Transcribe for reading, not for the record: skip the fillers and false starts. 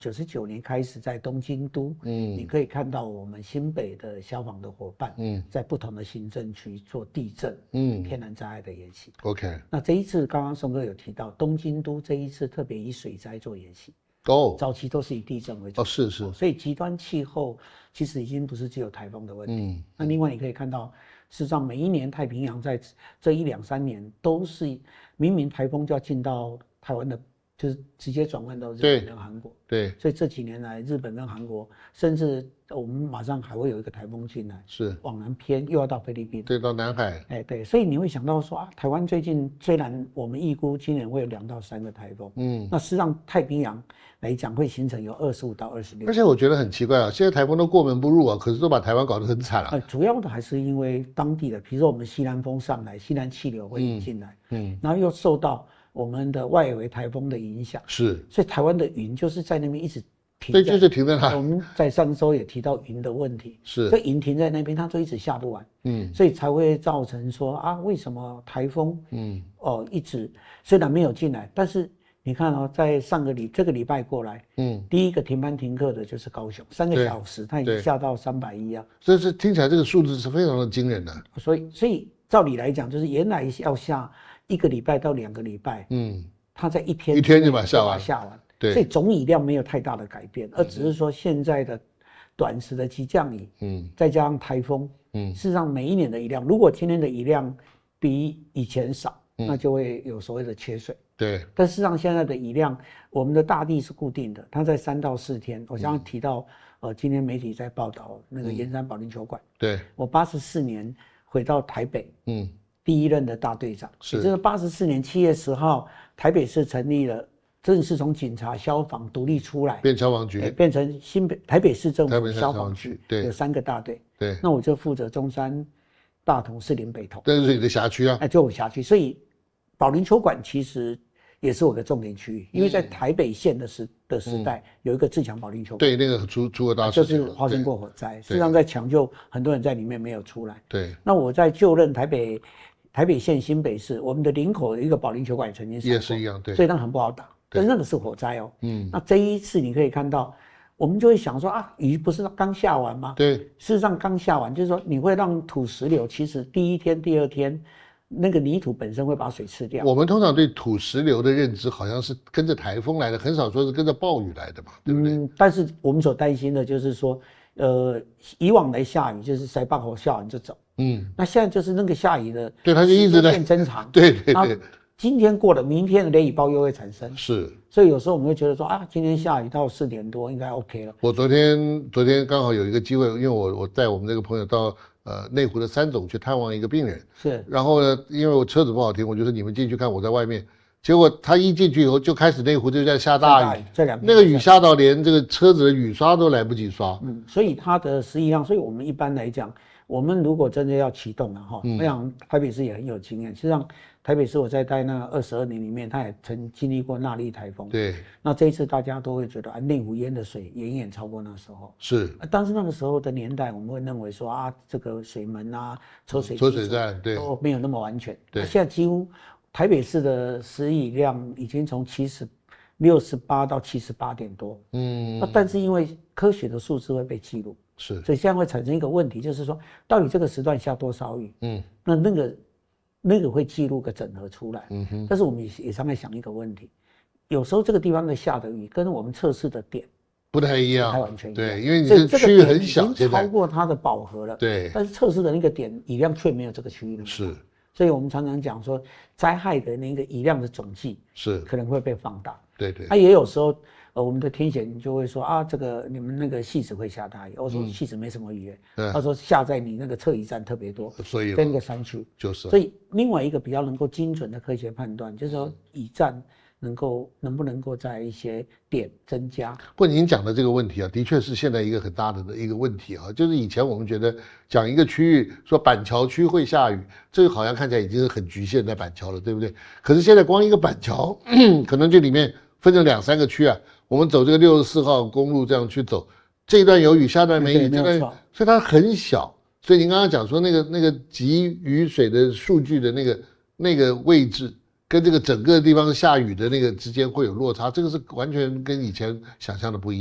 99年开始在东京都，你可以看到我们新北的消防的伙伴，在不同的行政区做地震、天然灾害的演习。 OK， 那这一次刚刚松哥有提到，东京都这一次特别以水灾做演习。早期都是以地震为主。 是，所以极端气候其实已经不是只有台风的问题。那另外你可以看到，事实上每一年太平洋在这1、2、3年都是明明台风就要进到台湾的，就是直接转换到日本跟韩国。 对， 所以这几年来，日本跟韩国，甚至我们马上还会有一个台风进来， 是往南偏，又要到菲律宾， 对，到南海。 对，所以你会想到说台湾最近虽然我们预估今年会有2到3个台风，那事实上太平洋来讲会形成有25到26。 而且我觉得很奇怪现在台风都过门不入可是都把台湾搞得很惨了。 主要的还是因为当地的，比如说我们西南风上来，西南气流会引进来，然后又受到我们的外围台风的影响， 是， 所以台湾的云就是在那边一直停， 对，就是停在那。 我们在上周也提到云的问题， 是， 所以云停在那边，它就一直下不完，所以才会造成说为什么台风，一直虽然没有进来，但是你看在这个礼拜过来，第一个停班停课的就是高雄，3个小时，它已经下到310啊， 所以是听起来这个数字是非常的惊人的。 所以照理来讲，就是原来要下1个礼拜到2个礼拜，它在一天就把它下完，对， 所以总雨量没有太大的改变，而只是说现在的短时的急降雨，再加上台风，事实上每一年的雨量，如果今年的雨量比以前少，那就会有所谓的缺水。 对， 但事实上现在的雨量，我们的大地是固定的，它在3到4天。我刚刚提到，今天媒体在报道那个盐山保龄球馆， 对， 我84年回到台北，第1任的大队长，也就是84年7月10号，台北市成立了，正式从警察、消防独立出来， 变消防局， 变成台北市政府消防局， 对， 有3个大队， 对， 那我就负责中山、大同、士林、北投， 这是你的辖区啊， 就我辖区，所以保龄球馆其实也是我的重点区域，因为在台北县的时代有一个自强保龄球馆， 对，那个出过大事情， 就是发生过火灾，事实上在抢救很多人在里面没有出来。 对， 那我在就任台北县新北市，我们的林口的一个保龄球馆也曾经也是一样，对， 所以那很不好打，但是那个是火灾那这一次你可以看到，我们就会想说雨不是刚下完吗？ 对， 事实上刚下完，就是说你会让土石流，其实第1天、第2天。那个泥土本身会把水吃掉。 我们通常对土石流的认知好像是跟着台风来的，很少说是跟着暴雨来的嘛，对不对？ 但是我们所担心的就是说，以往来下雨就是塞坝口下完就走，那现在就是那个下雨的， 对，它就一直在变增长， 对， 今天过了，明天的雷雨暴又会产生， 是， 所以有时候我们会觉得说今天下雨到4点多应该 OK 了。 我昨天刚好有一个机会，因为我带我们这个朋友到内湖的3总去探望一个病人， 是， 然后呢，因为我车子不好停，我就说你们进去看，我在外面。结果他一进去以后，就开始内湖就在下大雨，那个雨下到连这个车子的雨刷都来不及刷。 所以它的实际上，所以我们一般来讲，我们如果真的要启动了我想台北市也很有经验。实际上，台北市我在待那22年里面，它也曾经历过纳莉台风。 对， 那这一次大家都会觉得内湖淹的水远远超过那时候。 是， 但是那个时候的年代，我们会认为说这个水门抽水站对都没有那么完全。 对， 现在几乎台北市的施雨量已经从68到78点多。但是因为科学的数字会被记录， 是， 所以现在会产生一个问题，就是说到底这个时段下多少雨？那个会记录个整合出来。但是我们也常在想一个问题，有时候这个地方的下的雨跟我们测试的点不太一样， 不太完全一样。 对，因为你的区域很小， 已经超过它的饱和了。 对， 但是测试的那个点雨量却没有这个区域的。 是， 所以我们常常讲说，灾害的那个雨量的总计是可能会被放大。 对， 也有时候。我们的天险就会说这个你们那个汐止会下大雨，我说汐止没什么雨，他说下在你那个测雨站特别多， 所以在那个山区就是， 所以另外一个比较能够精准的科学判断，就是说雨站能不能够在一些点增加。 不过您讲的这个问题的确是现在一个很大的一个问题就是以前我们觉得讲一个区域说板桥区会下雨，这个好像看起来已经是很局限在板桥了，对不对？可是现在光一个板桥可能这里面分成2、3个区我们走这个64号公路这样去走，这一段有雨，下段没雨，这段所以它很小。所以您刚刚讲说那个集雨水的数据的那个位置， 跟这个整个地方下雨的那个之间会有落差，这个是完全跟以前想象的不一样。